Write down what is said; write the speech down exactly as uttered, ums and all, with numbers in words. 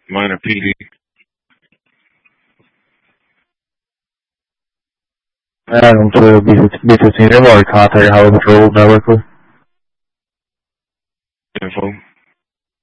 Minor P D. Adam twelve, B fifteen. They've already contacted Highway Patrol directly. Info.